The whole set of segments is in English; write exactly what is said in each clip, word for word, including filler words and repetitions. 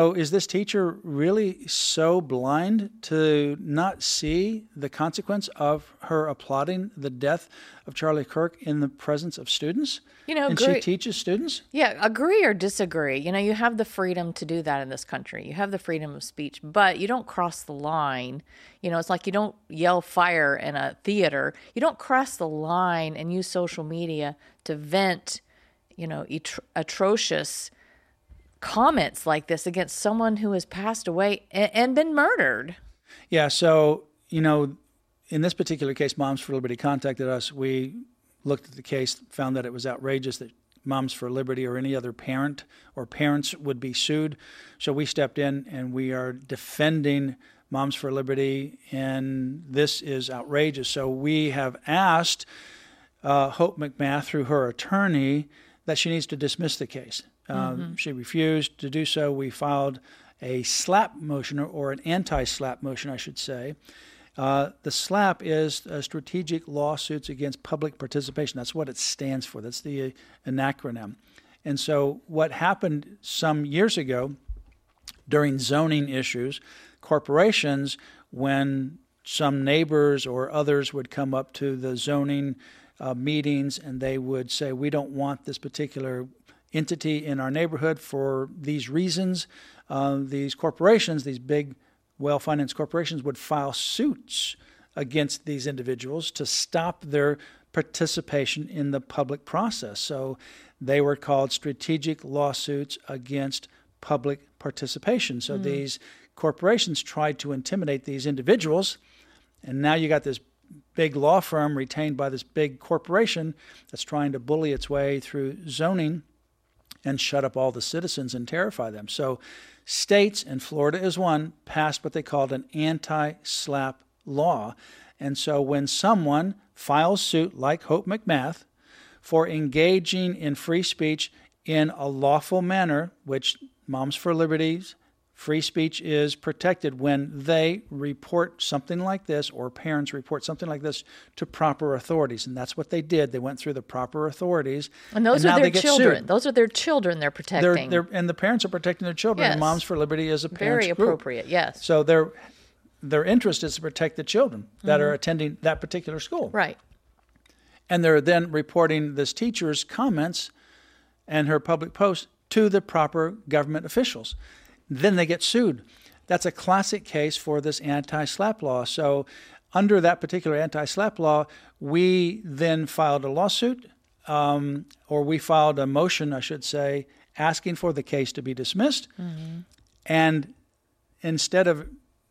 So is this teacher really so blind to not see the consequence of her applauding the death of Charlie Kirk in the presence of students? You know, and agree. she teaches students? Yeah, agree or disagree. You know, you have the freedom to do that in this country. You have the freedom of speech, but you don't cross the line. You know, it's like you don't yell fire in a theater. You don't cross the line and use social media to vent, you know, etro- atrocious comments like this against someone who has passed away and, and been murdered. Yeah, so, you know, in this particular case, Moms for Liberty contacted us. We looked at the case, found that it was outrageous that Moms for Liberty or any other parent or parents would be sued. So we stepped in and we are defending Moms for Liberty, and this is outrageous. So we have asked uh, Hope McMath, through her attorney, that she needs to dismiss the case. Um, mm-hmm. She refused to do so. We filed a SLAPP motion, or, or an anti-SLAPP motion, I should say. Uh, the SLAPP is uh, Strategic Lawsuits Against Public Participation. That's what it stands for. That's the uh, an acronym. And so what happened some years ago during zoning issues, corporations, when some neighbors or others would come up to the zoning uh, meetings and they would say, we don't want this particular entity in our neighborhood for these reasons, uh, these corporations, these big well-financed corporations would file suits against these individuals to stop their participation in the public process. So they were called strategic lawsuits against public participation. So mm. these corporations tried to intimidate these individuals, and now you got this big law firm retained by this big corporation that's trying to bully its way through zoning and shut up all the citizens and terrify them. So states, and Florida is one, passed what they called an anti-SLAPP law. And so when someone files suit like Hope McMath for engaging in free speech in a lawful manner, which Moms for Liberty's free speech is protected when they report something like this, or parents report something like this to proper authorities. And that's what they did. They went through the proper authorities. And those and are their children. Sued. Those are their children they're protecting. They're, they're, and the parents are protecting their children. Yes. And Moms for Liberty is a parents Very group. appropriate, yes. So their their interest is to protect the children that mm-hmm. are attending that particular school. Right. And they're then reporting this teacher's comments and her public post to the proper government officials. Then they get sued. That's a classic case for this anti-SLAPP law. So under that particular anti-SLAPP law, we then filed a lawsuit, um, or we filed a motion, I should say, asking for the case to be dismissed. Mm-hmm. And instead of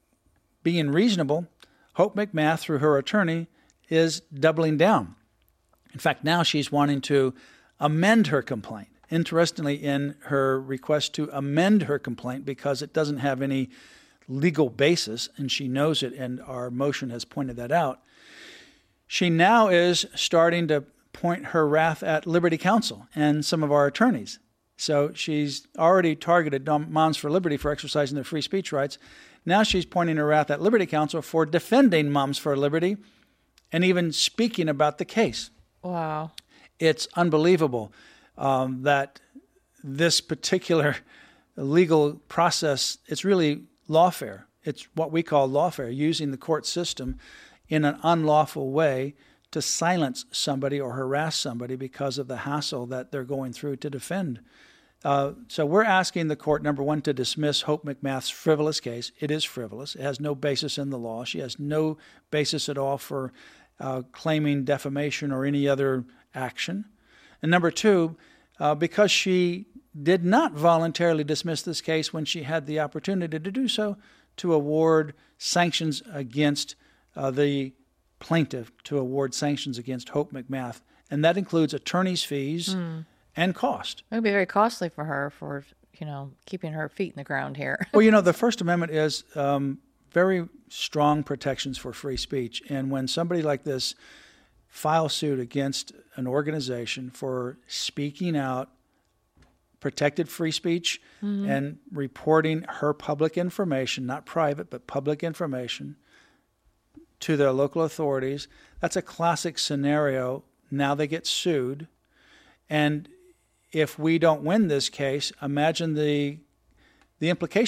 being reasonable, Hope McMath, through her attorney, is doubling down. In fact, now she's wanting to amend her complaint. Interestingly, in her request to amend her complaint, because it doesn't have any legal basis, and she knows it, and our motion has pointed that out, she now is starting to point her wrath at Liberty Counsel and some of our attorneys. So she's already targeted Moms for Liberty for exercising their free speech rights. Now she's pointing her wrath at Liberty Counsel for defending Moms for Liberty and even speaking about the case. Wow. It's unbelievable. Um, that this particular legal process, it's really lawfare. It's what we call lawfare, using the court system in an unlawful way to silence somebody or harass somebody because of the hassle that they're going through to defend. Uh, so we're asking the court, number one, to dismiss Hope McMath's frivolous case. It is frivolous. It has no basis in the law. She has no basis at all for uh, claiming defamation or any other action. And number two, uh, because she did not voluntarily dismiss this case when she had the opportunity to do so, to award sanctions against uh, the plaintiff, to award sanctions against Hope McMath. And that includes attorney's fees mm. and cost. It would be very costly for her for, you know, keeping her feet in the ground here. Well, you know, the First Amendment is um, very strong protections for free speech. And when somebody like this file suit against an organization for speaking out, protected free speech, mm-hmm. and reporting her public information, not private, but public information, to their local authorities, that's a classic scenario. Now they get sued. And if we don't win this case, imagine the the implication